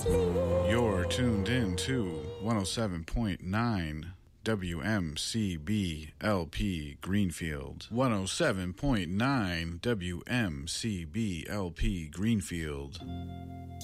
You're tuned in to 107.9 WMCB LP Greenfield. 107.9 WMCB LP Greenfield.